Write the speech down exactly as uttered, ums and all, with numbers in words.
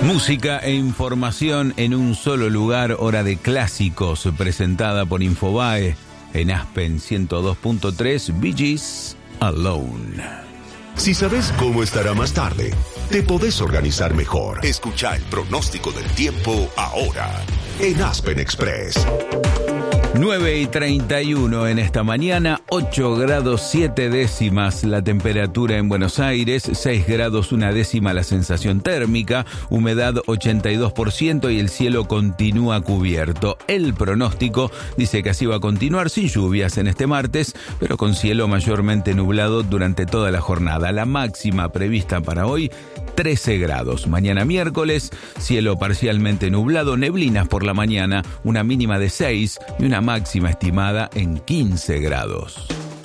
Música e información en un solo lugar, hora de clásicos, presentada por Infobae en Aspen ciento dos punto tres, Bee Gees, Alone. Si sabes cómo estará más tarde, te podés organizar mejor. Escucha el pronóstico del tiempo ahora en Aspen Express. nueve y treinta y uno en esta mañana, ocho grados siete décimas la temperatura en Buenos Aires, seis grados una décima la sensación térmica, humedad ochenta y dos por ciento y el cielo continúa cubierto. El pronóstico dice que así va a continuar sin lluvias en este martes, pero con cielo mayormente nublado durante toda la jornada. La máxima prevista para hoy, trece grados. Mañana miércoles, cielo parcialmente nublado, neblinas por la mañana, una mínima de seis y una máxima estimada en quince grados.